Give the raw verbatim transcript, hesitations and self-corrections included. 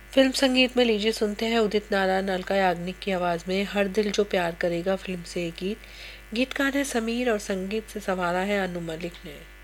Film संगीत में लीजिए सुनते हैं उदित नारायण अलका याग्निक की आवाज़ में हर दिल जो प्यार करेगा फिल्म से ये गीत। गीतकार है समीर और संगीत से संवारा है अनु मलिक ने।